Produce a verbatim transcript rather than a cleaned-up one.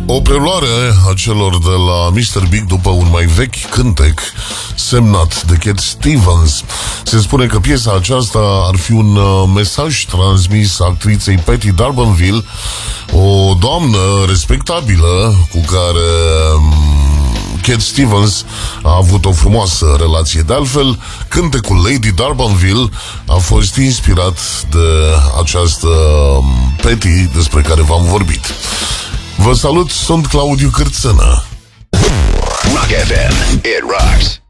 O preluare a celor de la mister Big după un mai vechi cântec semnat de Cat Stevens. Se spune că piesa aceasta ar fi un uh, mesaj transmis actriței Patty D'Arbanville, o doamnă respectabilă cu care um, Cat Stevens a avut o frumoasă relație. De altfel, cântecul Lady D'Arbanville a fost inspirat de această um, Patty despre care v-am vorbit. Vă salut, sunt Claudiu Cârțână. Rock F M, it rocks.